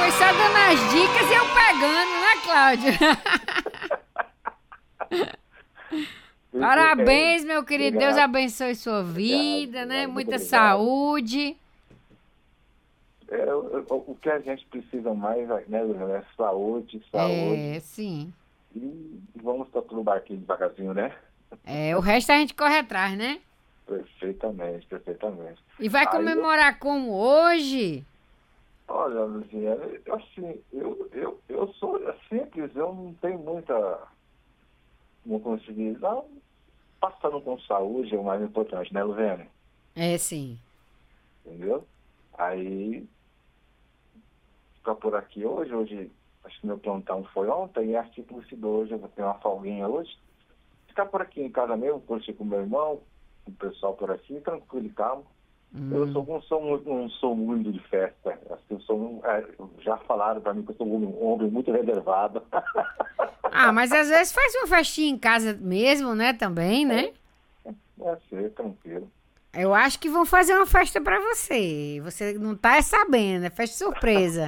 foi só dando as dicas e eu pegando, né, Cláudio? Parabéns, meu querido. Deus Obrigado, abençoe sua obrigado, vida, né? obrigado, muito Muita obrigado. saúde. O que a gente precisa mais, né, Liliana, é saúde, saúde. É, sim. E vamos tocar no barquinho devagarzinho, né? É, o resto a gente corre atrás, né? Perfeitamente, perfeitamente. E vai Aí, comemorar como hoje? olha, Luciana, assim, eu sou simples, eu não tenho muita, não consegui, não, passando com saúde é o mais importante, né, Luciana? É, sim. Entendeu? Aí, ficar por aqui hoje, acho que meu plantão foi ontem, e acho que por isso hoje, eu vou ter uma folguinha hoje. Ficar por aqui em casa mesmo, curtir com meu irmão, com o pessoal por aqui, tranquilo e calmo. Não sou muito de festa. Assim, já falaram para mim que eu sou um homem muito reservado. Ah, mas às vezes faz uma festinha em casa mesmo, né? Também, né? É ser tranquilo. Eu acho que vão fazer uma festa pra você. Você não tá sabendo, é festa surpresa.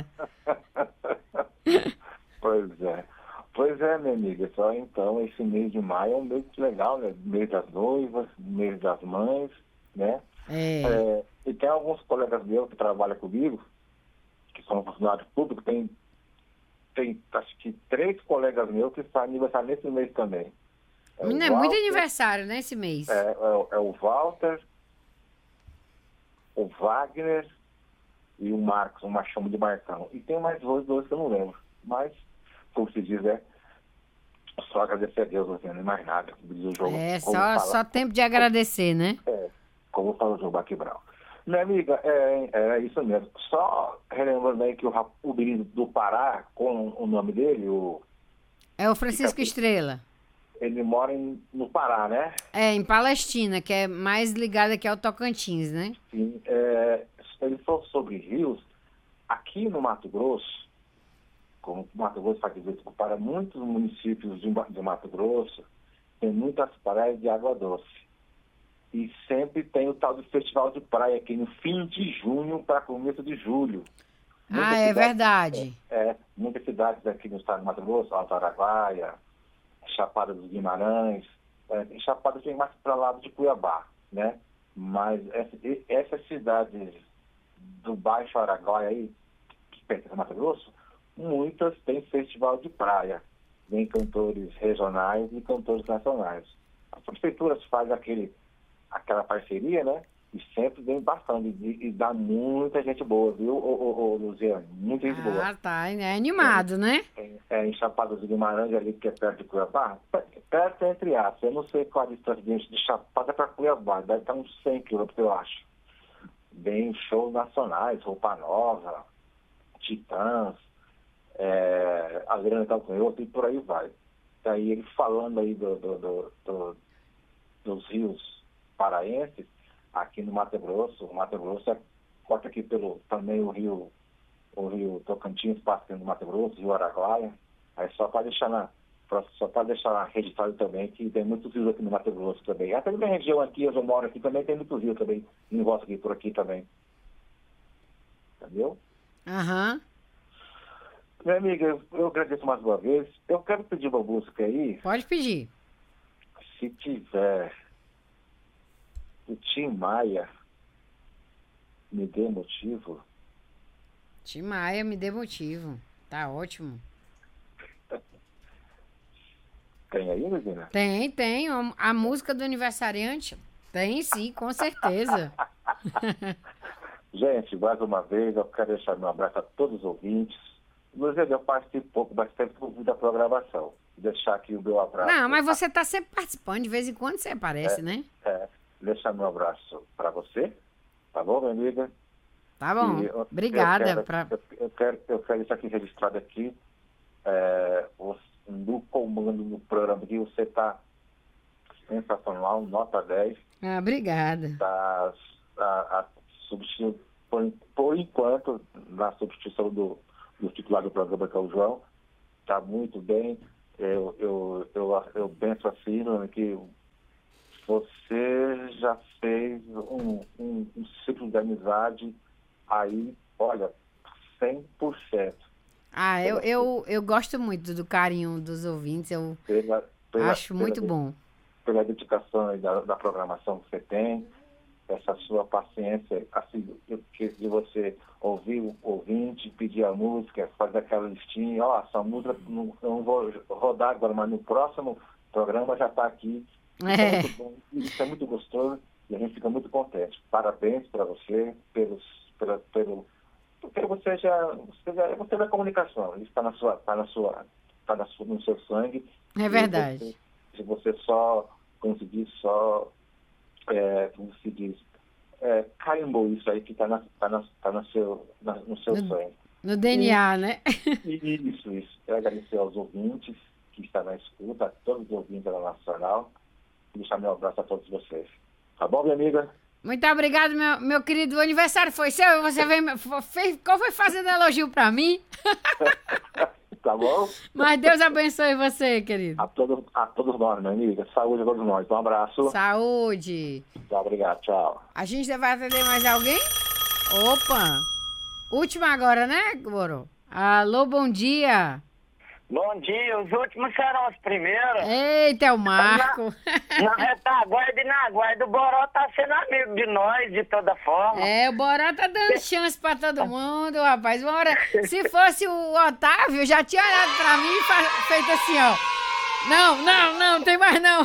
Pois é. Pois é, minha amiga. Só então, esse mês de maio é um mês legal, né? Mês das noivas, mês das mães, né? É. E tem alguns colegas meus que trabalham comigo, que são funcionários públicos, tem acho que 3 colegas meus que fazem aniversário nesse mês também. É o Menina, é muito Walter, aniversário, né, esse mês. é o Walter, o Wagner e o Marcos, uma chama de Marcão. E tem mais dois que eu não lembro. Mas, como se diz, só agradecer a Deus, não tem mais nada. Diz o jogo, É, como fala, só tempo de agradecer, né? como fala o jogo Baquebral. Minha amiga, é isso mesmo. Só relembrando aí que o menino do Pará, com o nome dele, É o fica, Francisco Estrela. ele mora no Pará, né? É, em Palestina, que é mais ligado aqui ao Tocantins, né? Sim, ele falou sobre rios. Aqui no Mato Grosso, como o Mato Grosso faz dizer, para muitos municípios de Mato Grosso, tem muitas praias de água doce. E sempre tem o tal do festival de praia aqui no fim de junho para começo de julho. Ah, Muitas é cidades, verdade. muitas cidades aqui no estado do Mato Grosso, Alto Araguaia, Chapada dos Guimarães, e Chapada vem mais para lá de Cuiabá, né? Mas essas cidades do Baixo Araguaia aí, que pertence ao Mato Grosso, muitas têm festival de praia. Vem cantores regionais e cantores nacionais. A prefeitura faz aquela parceria, né? E sempre vem bastante. E dá muita gente boa, viu, Luziane? Muita gente boa. Ah, tá. É animado, né? Em Chapada dos Guimarães, ali que é perto de Cuiabá, perto entre aspas. Eu não sei qual a distância de Chapada para Cuiabá, deve estar uns 100 quilômetros, eu acho. Bem shows nacionais, Roupa Nova, Titãs, Adriana Calcanhoto e por aí vai. Daí ele falando aí dos rios paraenses, aqui no Mato Grosso, o Mato Grosso corta aqui também o rio Tocantins, passando no Mato Grosso, o Rio Araguaia, aí só para deixar registrado também que tem muitos rios aqui no Mato Grosso também. Até na minha região aqui, onde eu moro aqui, também tem muitos rios também, em volta aqui, por aqui também. Entendeu? Aham. Minha amiga, eu agradeço mais uma vez. Eu quero pedir uma música aí, Pode pedir. se tiver, o Tim Maia, Me Dê Motivo. Tim Maia me dê motivo. Tá ótimo. Tem aí, Regina? Tem. A música do aniversariante? Tem sim, com certeza. Gente, mais uma vez, eu quero deixar meu abraço a todos os ouvintes. Inclusive, eu participo pouco, mas sempre ouvindo da programação. Deixar aqui o meu Não, abraço, mas você tá sempre participando, de vez em quando você aparece, né? deixar meu abraço para você, tá bom, minha amiga? Tá E bom. eu Obrigada. quero, eu quero isso aqui registrado aqui, no comando do programa que você está sensacional, nota 10, Ah, obrigada. tá substituindo, por enquanto, na substituição do titular do programa, que é o João, está muito bem. Eu penso assim, né, que você já fez um ciclo de amizade aí, olha, 100%. Ah, eu gosto muito do carinho dos ouvintes, eu acho muito bom. Pela dedicação e da programação que você tem, essa sua paciência, assim, de você ouvir o ouvinte, pedir a música, fazer aquela listinha, essa música eu não vou rodar agora, mas no próximo programa já está aqui. Isso é muito bom, isso é muito gostoso e a gente fica muito contente. Parabéns para você, porque você é da comunicação, isso está no seu sangue. É verdade. Se você só conseguir como se diz, carimbou isso aí que está no seu sangue. No DNA, né? Isso. Eu agradecer aos ouvintes que estão na escuta, a todos os ouvintes da Nacional, e deixar meu abraço a todos vocês. Tá bom, minha amiga? Muito obrigado, meu querido. O aniversário foi seu e você foi fazendo elogio pra mim. Tá bom? Mas Deus abençoe você, querido. A todos nós, minha amiga. Saúde a todos nós. Um abraço. Saúde. Tá, obrigado. Tchau. A gente vai atender mais alguém? Opa. Última agora, né, Goro? Alô, bom dia. Bom dia, os últimos serão os primeiros. Eita, é o Marco. Na retaguarda e na guarda, o Boró tá sendo amigo de nós, de toda forma. O Boró tá dando chance pra todo mundo, rapaz. Uma hora, se fosse o Otávio, já tinha olhado pra mim e feito assim, ó. Não tem mais não.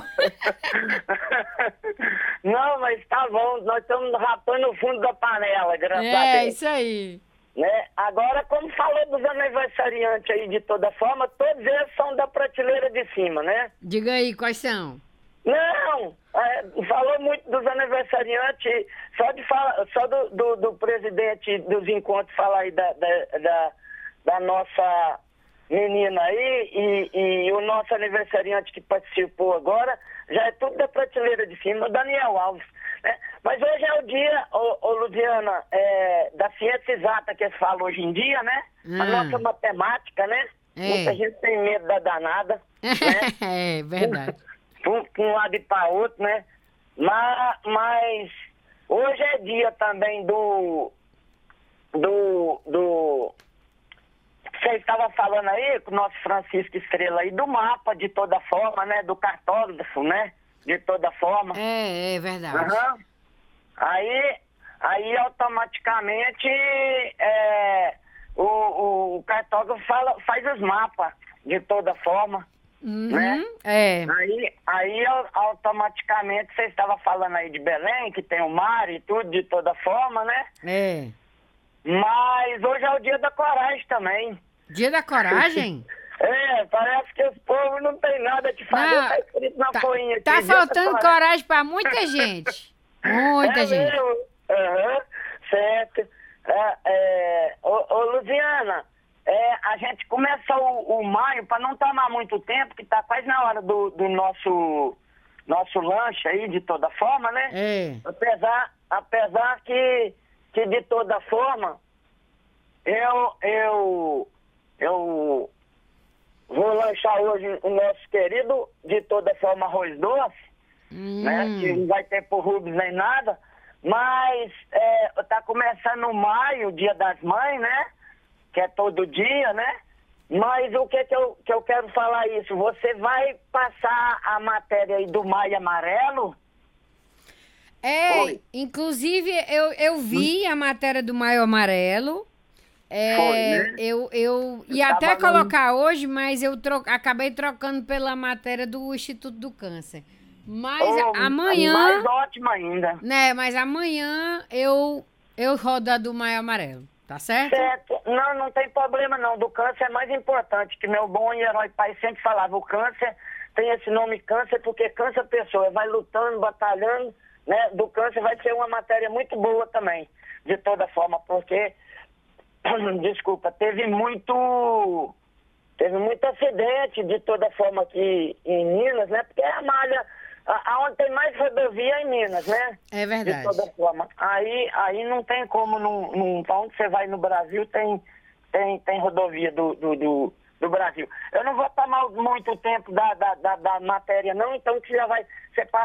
Não, mas tá bom, nós estamos rapando o fundo da panela, graças a Deus. É, isso aí. Né? Agora, como falou dos aniversariantes aí de toda forma, todos eles são da prateleira de cima, né? Diga aí, quais são? Não, falou muito dos aniversariantes, só do presidente dos encontros falar aí da nossa menina aí e o nosso aniversariante que participou agora, já é tudo da prateleira de cima, o Daniel Alves. Né? Mas hoje é o dia, Ludiana, da ciência exata que se fala hoje em dia, né? A nossa matemática, né? Muita gente tem medo da danada, né? É verdade. Para um lado e para outro, né? Mas hoje é dia também do você estava falando aí com o nosso Francisco Estrela aí, do mapa de toda forma, né? Do cartógrafo, né? De toda forma. É verdade. Uhum. Aí automaticamente o cartógrafo faz os mapas de toda forma. Né? Aí automaticamente você estava falando aí de Belém, que tem o mar e tudo de toda forma, né? Mas hoje é o dia da coragem também. Dia da coragem? Parece que os povos não tem nada de fazer, tá escrito na folhinha aqui. Tá faltando coragem pra muita gente. Muita gente. Certo. Luziana, a gente começa o maio, para não tomar muito tempo, que tá quase na hora do nosso lanche aí, de toda forma, né? Apesar que de toda forma, eu vou lanchar hoje o nosso querido, de toda forma, arroz doce, né? Que não vai ter por Rubens nem nada, mas tá começando o maio, o Dia das Mães, né? Que é todo dia, né? Mas o que eu quero falar isso? Você vai passar a matéria aí do Maio Amarelo? Inclusive eu vi a matéria do Maio Amarelo. Né? Eu ia até colocar hoje, mas eu acabei trocando pela matéria do Instituto do Câncer. Mas amanhã... Mais ótimo ainda. Né, mas amanhã eu rodo a do Maio Amarelo, tá certo? Certo. Não tem problema não. Do câncer é mais importante, que meu bom e herói pai sempre falava, o câncer tem esse nome câncer porque cansa a pessoa, vai lutando, batalhando, né? Do câncer vai ser uma matéria muito boa também, de toda forma, porque... Desculpa, teve muito acidente de toda forma aqui em Minas, né? Porque a malha, aonde tem mais rodovia é em Minas, né? É verdade. De toda forma. Aí não tem como, pra onde você vai no Brasil tem rodovia do Brasil. Eu não vou tomar muito tempo da matéria não, então você passa